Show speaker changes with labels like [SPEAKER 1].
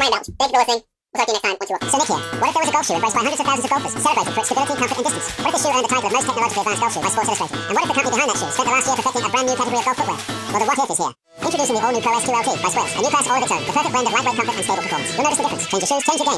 [SPEAKER 1] my mountains. Thank you for listening. We'll talk to you next time once you walk. So Nick here, what if there was a golf shoe embraced by hundreds of thousands of golfers, celebrated for its stability, comfort, and distance? What if the shoe earned the title of most technologically advanced golf shoe by Sports Illustrated? And what if the company behind that shoe spent the last year perfecting a brand new category of golf footwear? Well, the what if is here. Introducing the all-new Pro S2 LT by Squills, a new class all of its own, the perfect blend of lightweight comfort and stable performance. You'll notice the difference. Change your shoes, change your game.